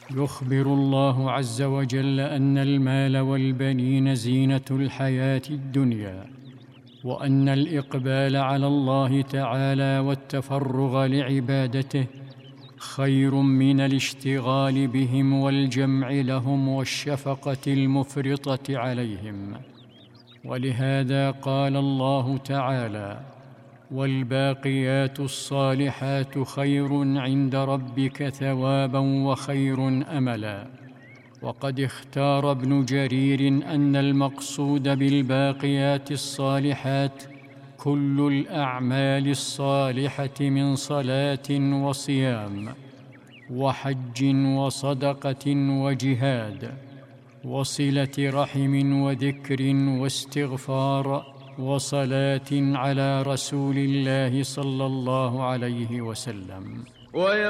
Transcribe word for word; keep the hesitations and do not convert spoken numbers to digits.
يخبر الله عز وجل أن المال والبنين زينة الحياة الدنيا، وأن الإقبال على الله تعالى والتفرغ لعبادته خير من الاشتغال بهم والجمع لهم والشفقة المفرطة عليهم. ولهذا قال الله تعالى: والباقيات الصالحات خير عند ربك ثوابا وخير أملا. وقد اختار ابن جرير أن المقصود بالباقيات الصالحات كل الأعمال الصالحة من صلاة وصيام وحج وصدقة وجهاد وصلة رحم وذكر واستغفار وصلاة على رسول الله صلى الله عليه وسلم.